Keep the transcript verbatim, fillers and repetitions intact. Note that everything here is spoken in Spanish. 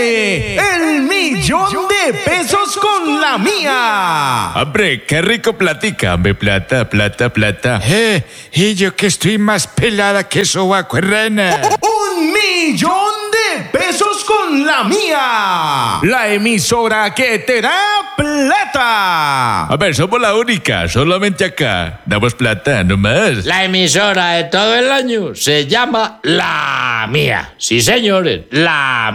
viene el millón de pesos con la mía. Hombre, qué rico platica, hombre, plata, plata, plata. Eh, y yo que estoy más pelada que sobaco, rana. Un millón de pesos con la mía. La emisora que te da plata. A ver, somos la única, solamente acá. Damos plata, no más. La emisora de todo el año se llama La Mía. Sí, señores, La